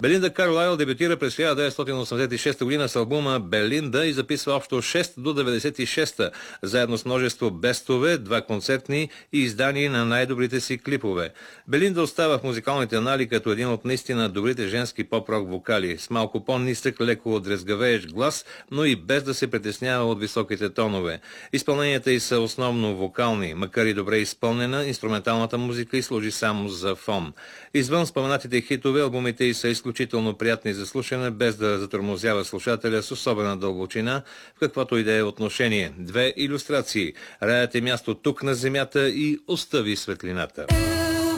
Белинда Карлайл дебютира през 1986 година с албума Белинда и записва общо 6 до 96, заедно с множество бестове, 2 концертни и издания на най-добрите си клипове. Белинда остава в музикалните анали като един от наистина добрите женски поп-рок вокали, с малко по-нисък, леко дрезгавеещ глас, но и без да се притеснява от високите тонове. Изпълненията й са основно вокални, макар и добре изпълнена, инструменталната музика й служи само за фон. Извън споменатите хитове, албумите й са изключително приятни за слушане, без да затормозява слушателя с особена дълбочина, в каквото и да е отношение. 2 илюстрации. Раят е място тук на земята и остави светлината.